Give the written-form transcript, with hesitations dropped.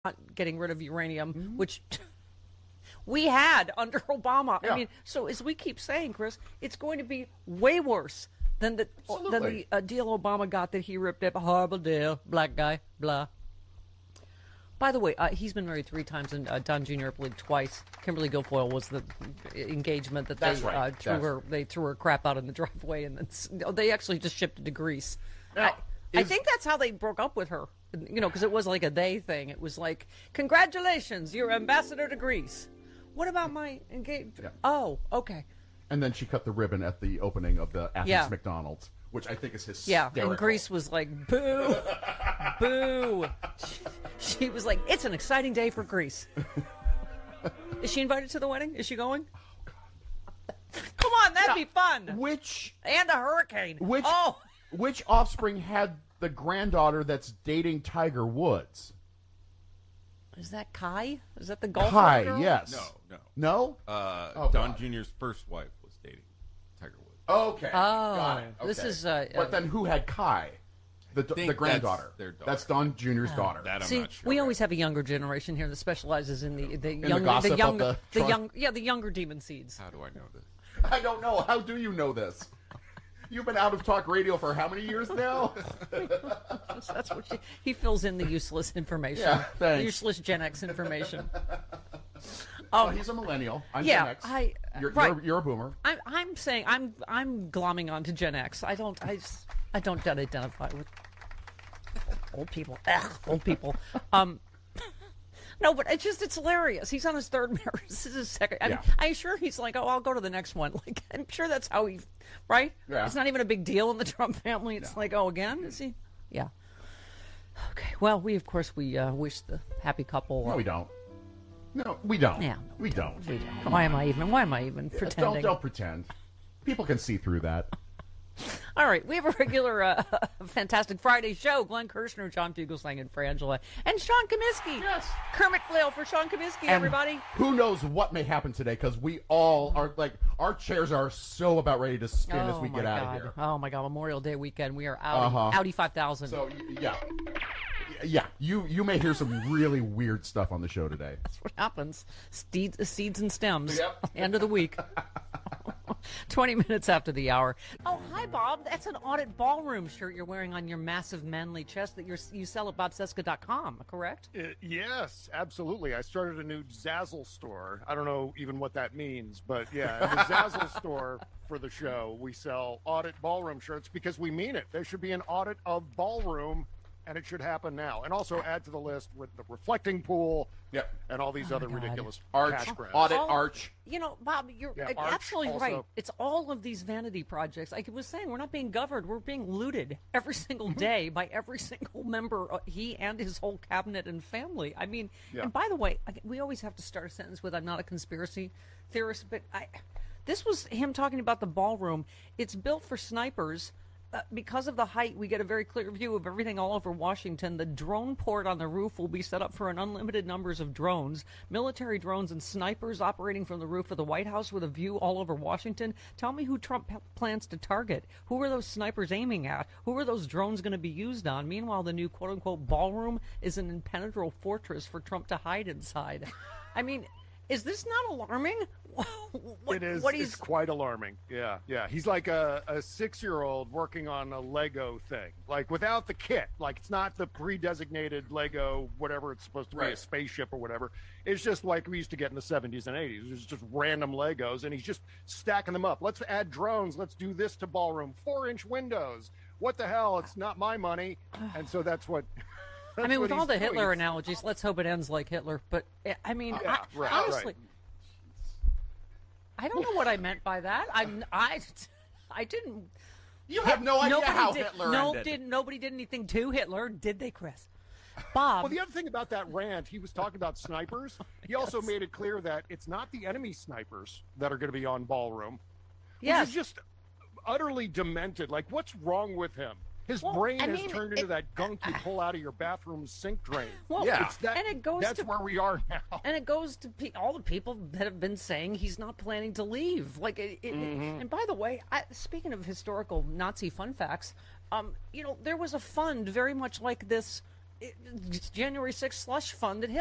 not getting rid of uranium, which we had under Obama. Yeah. I mean, so as we keep saying, Chris, it's going to be way worse than the deal Obama got that he ripped up. A horrible deal, black guy, blah. By the way, he's been married 3 times, and Don Jr. I believe twice. Kimberly Guilfoyle was the engagement that they threw her crap out in the driveway, and then they actually just shipped it to Greece. Now, I think that's how they broke up with her. Because it was like a they thing. It was like, congratulations, you're ambassador to Greece. What about my engagement? Yeah. Oh, okay. And then she cut the ribbon at the opening of the Athens McDonald's, which I think is hysterical. Yeah, and Greece was like, boo, boo. She was like, it's an exciting day for Greece. Is she invited to the wedding? Is she going? Oh, God. Come on, that'd be fun. And a hurricane. Which offspring had the granddaughter that's dating Tiger Woods? Is that Kai? Is that the golfer? Kai, girl? yes. No? No? Don Jr.'s first wife was dating Tiger Woods. Okay. Oh, got it. Okay. This is. But then who had Kai? The granddaughter. That's their daughter. That's Don Jr.'s daughter. That I'm See, not sure. we always have a younger generation here that specializes in the younger demon seeds. How do I know this? I don't know. How do you know this? You've been out of talk radio for how many years now? That's what he fills in the useless information. Yeah, thanks. Useless Gen X information. Oh, he's a millennial. I'm Gen X. You're a boomer. I'm saying I'm glomming onto Gen X. I don't identify with old people. Ugh, old people. No, but it's hilarious. He's on his 3rd marriage. This is his 2nd. I'm sure he's like, oh, I'll go to the next one. Like, I'm sure that's how he, right? Yeah. It's not even a big deal in the Trump family. It's like, oh, again? Is he? Yeah. Okay. Well, we wish the happy couple. No, we don't. No, we don't. Yeah. We don't. Why am I even pretending? Don't pretend. People can see through that. All right, we have a regular Fantastic Friday show. Glenn Kirshner, John Fugelsang, and Frangela. And Sean Comiskey. Yes. Kermit Flail for Sean Comiskey, everybody. Who knows what may happen today, because we all are, like, our chairs are so about ready to spin as we get out of here. Oh, my God. Memorial Day weekend. We are Audi 5000. So, yeah. Yeah, you may hear some really weird stuff on the show today. That's what happens. Seeds and stems. Yep. End of the week. 20 minutes after the hour. Oh, hi, Bob. That's an Audit Ballroom shirt you're wearing on your massive manly chest that you sell at bobcesca.com, correct? Yes, absolutely. I started a new Zazzle store. I don't know even what that means, but yeah, the Zazzle store for the show, we sell Audit Ballroom shirts because we mean it. There should be an audit of ballroom, and it should happen now. And also add to the list with the reflecting pool and all these other ridiculous cash grabs. Arch. You know, Bob, you're absolutely right. It's all of these vanity projects. Like I was saying, we're not being governed. We're being looted every single day by every single member, he and his whole cabinet and family. I mean, and by the way, we always have to start a sentence with, I'm not a conspiracy theorist, but this was him talking about the ballroom. It's built for snipers. Because of the height, we get a very clear view of everything all over Washington. The drone port on the roof will be set up for an unlimited numbers of drones, military drones and snipers operating from the roof of the White House with a view all over Washington. Tell me who Trump plans to target. Who are those snipers aiming at? Who are those drones going to be used on? Meanwhile, the new quote-unquote ballroom is an impenetrable fortress for Trump to hide inside. I mean, is this not alarming? It is. It's quite alarming. Yeah. He's like a 6-year-old working on a Lego thing, like without the kit. Like it's not the pre-designated Lego, whatever it's supposed to be, a spaceship or whatever. It's just like we used to get in the 70s and 80s. It's just random Legos, and he's just stacking them up. Let's add drones. Let's do this to ballroom. 4-inch windows. What the hell? It's not my money. And so that's what. I mean, with all the Hitler analogies, let's hope it ends like Hitler. But, I mean, honestly, I don't know what I meant by that. I didn't. You have no idea how Hitler ended. Nobody did anything to Hitler, did they, Chris? Bob. Well, the other thing about that rant, he was talking about snipers. He also made it clear that it's not the enemy snipers that are going to be on ballroom. Which is just utterly demented. Like, what's wrong with him? His brain has turned into that gunk you pull out of your bathroom sink drain. Well, that's where we are now. And it goes to all the people that have been saying he's not planning to leave. Like, and by the way, speaking of historical Nazi fun facts, there was a fund very much like this January 6th slush fund that